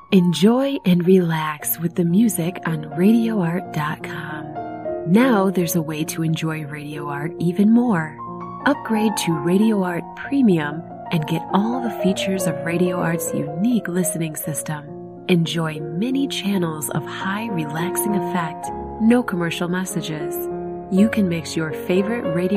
Enjoy and relax with the music on RadioArt.com. Now there's a way to enjoy Radio Art even more. Upgrade to Radio Art Premium and get all the features of Radio Art's unique listening system. Enjoy many channels of high relaxing effect, no commercial messages. You can mix your favorite Radio